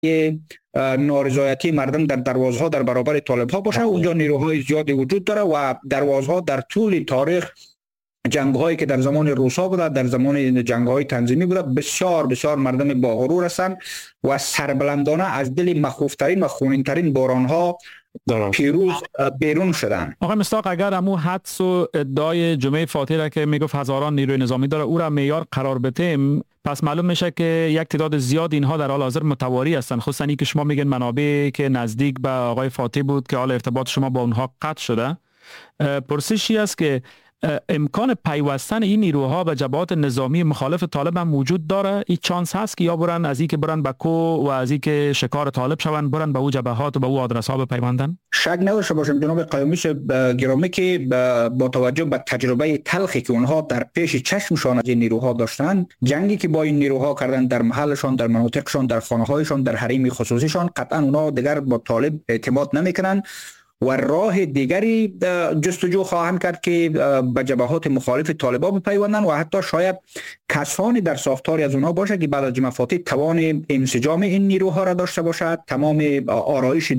نارضایتی مردم در دروازها در برابر طالب ها باشه. اونجا نیروهای زیادی وجود داره و دروازها در طول تاریخ جنگ هایی که در زمان روسا بوده، در زمان جنگ های تنظیمی بوده، بسیار بسیار مردم با غرور هستند و سربلندانه از دل مخوفترین و خونینترین بحران ها پیروز بیرون شدن. آقای مصداق، اگر امو حدس و ادعای جمعه فاتح را که میگفت هزاران نیروی نظامی داره او را معیار قرار بدیم، پس معلوم میشه که یک تعداد زیاد اینها در حال حاضر متواری هستند، خصوصا اینکه شما میگن منابعی که نزدیک به آقای فاتح بود که حال ارتباط شما با اونها قطع شده. پرسشی است که امکان پیوستن این نیروها به جبهات نظامی مخالف طالب هم وجود داره؟ این چانس هست که یا برن از این که برن به کو و از این که شکار طالب شون برن به او جبهات و به او آدرس ها بپیوندن؟ شک نداشته باشم جناب قیومیش گرامی که با توجه به تجربه تلخی که اونها در پیش چشمشان از این نیروها داشتن، جنگی که با این نیروها کردن در محلشان، در مناطقشان، در خانه‌هایشان، در حریم خصوصیشان، قطعا اونها دیگر با طالب اعتماد نمیکنن و راه دیگری جستجو خواهند کرد که به جبهات مخالف طالبان بپیوندند و حتی شاید کسانی در ساختاری از اونها باشه که بعد از جمعه فاتح توان انسجام این نیروها را داشته باشد، تمام آرایش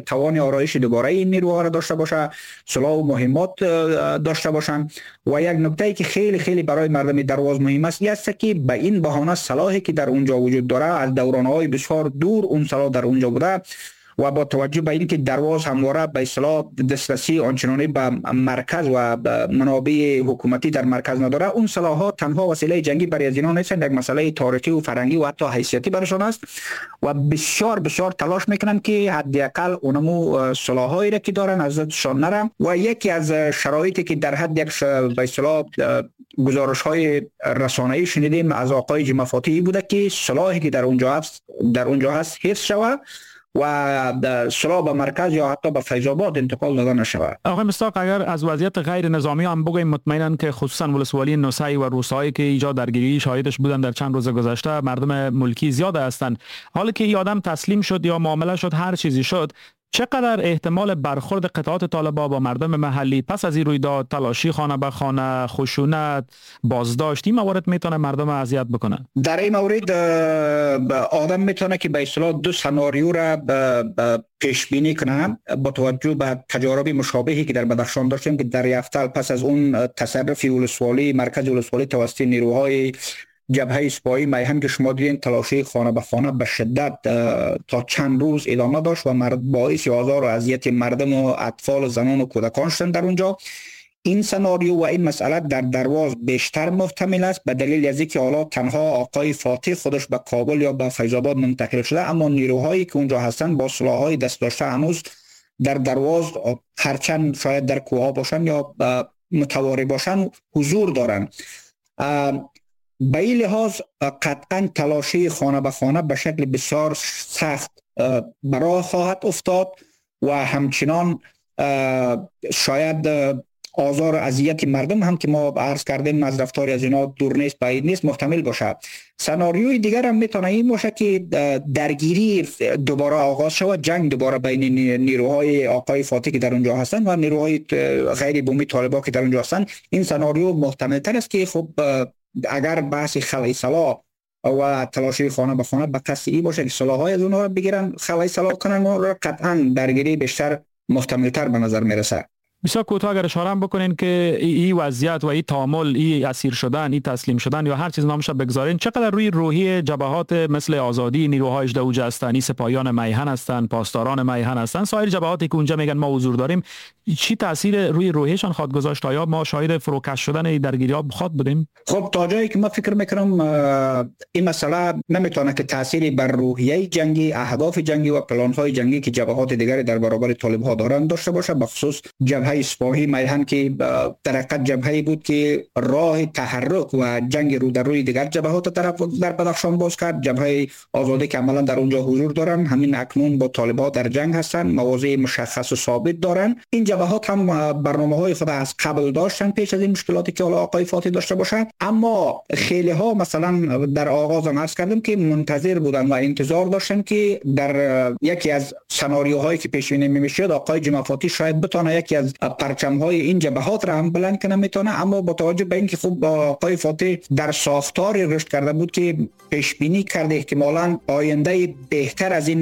دوباره این نیروها را داشته باشه، سلاح و مهمات داشته باشند. و یک نکته که خیلی خیلی برای مردم درواز مهم است است که به این بهانه سلاحی که در اونجا وجود داره از دورانهای بسیار دور اون سلاح در اونجا بوده و با توجه به اینکه درواز همواره به اصطلاح دسترسی آنچنانی به مرکز و منابع حکومتی در مرکز نداره، اون سلاحات تنها وسیله جنگی برای از اینا نیستند، یک مسئله تاریخی و فرهنگی و حتی حیثیتی برشان است و بسیار بسیار تلاش میکنن که حداقل اونمو سلاحایی را که دارن از دستشان نره. و یکی از شرایطی که در حد یک به اصطلاح گزارش های رسانه‌ای شنیدیم از آقای جمعه فاتحی بوده که سلاحی که در اونجا هست حفظ شود و سلاح به مرکز یا حتی به فیض آباد انتقال داده نشود. آقای مصداق، اگر از وضعیت غیر نظامی هم بگوییم، مطمئناً که خصوصا ولسوالی نوسعی و روستایی که ایجاد درگیری شاهدش بودن در چند روز گذشته، مردم ملکی زیاد هستند. حالا که این آدم تسلیم شد یا معامله شد، هر چیزی شد، چقدر احتمال برخورد قطعات طالبان با مردم محلی پس از این رویداد، تلاشی خانه به خانه، خشونت، بازداشت، این موارد میتونه مردم اذیت بکنه؟ در این مورد آدم میتونه که به اصطلاح دو سناریو را پیش بینی کنه با توجه به تجارب مشابهی که در بدخشان داشتیم که در یفتل پس از اون تصرف ولسوالی مرکز ولسوالی توسط نیروهای جبهه سپاهی میهن که شما دیدین تلاشی خانه به خانه به شدت تا چند روز ادامه داشت و باعث آزار و اذیت مردم و اطفال و زنان و کودکان شدن در اونجا. این سناریو و این مسئله در درواز بیشتر محتمل است به دلیل از اینکه حالا تنها آقای فاتح خودش به کابل یا به فیض آباد منتقل شده، اما نیروهایی که اونجا هستن با سلاح‌های دست داشته هنوز در درواز، هرچند شاید در کوها باشن یا متواری باشن، حضور دارن. به این لحاظ قطعا تلاشی خانه به خانه به شکل بسیار سخت برای خواهد افتاد و همچنان شاید آزار و اذیت مردم هم که ما عرض کردیم از رفتاری از اینا دور نیست، بعید نیست، محتمل باشه. سناریوی دیگر هم میتونه این باشه که درگیری دوباره آغاز شود، جنگ دوباره بین نیروهای آقای فاتح که در اونجا هستن و نیروهای غیر بومی طالبان که در اونجا هستن. این سناریو محتمل تر است که خب اگر بحث خلای سلاح و تلاشی خانه به خانه به قصد این باشه که سلاح‌های از اونها بگیرن، خلای سلاح کنن، و قطعا درگیری بیشتر محتمل تر به نظر میرسه. بسیار کوتاه اگر اشاره هم بکنین که این وضعیت و این تعامل، این اسیر شدن، این تسلیم شدن یا هر چیز نامش بگذارین، چقدر روی روحی جبهات مثل آزادی، نیروهای اجدوج هستن، سپاهیان میهن هستن، پاسداران میهن هستن، سایر جبهاتی که اونجا میگن ما حضور داریم، چی تاثیر روی روحیشان خواهد گذاشت؟ یا ما شاهد فروکش شدن درگیری‌ها خواهد بودیم؟ خب تا جایی که ما فکر میکنم این مسئله نمیتونه که تأثیری بر روحیه جنگی، اهداف جنگی و پلان‌های جنگی که جبهات دیگری در برابر طالب‌ها دارند داشته باشه. بخصوص جبهه سپاهی میهن که در حقیقت جبهه‌ای بود که راه تحرک و جنگ رو در روی دیگر جبهات طرف در بدخشان باز کرد. جبهه آزادی که عملا در اونجا حضور دارن، همین اکنون با طالب‌ها در جنگ هستن، مواضع مشخص و ثابت دارن. این جبهات هم برنامه‌های خود از قبل داشتن پیش از این مشکلاتی که حالا آقای فاتح داشته باشن، اما خیلی ها مثلا در آغاز هم عرض کردم که منتظر بودن و انتظار داشتن که در یکی از سناریوهایی که پیش بینی می‌شد آقای جمعه فاتح شاید بتونه یکی از پرچم های این جبهات را هم بلند کنه میتونه. اما با توجه به اینکه خب آقای فاتح در ساختاری رشد کرده بود که پیش بینی کرده احتمالاً آینده بهتر از این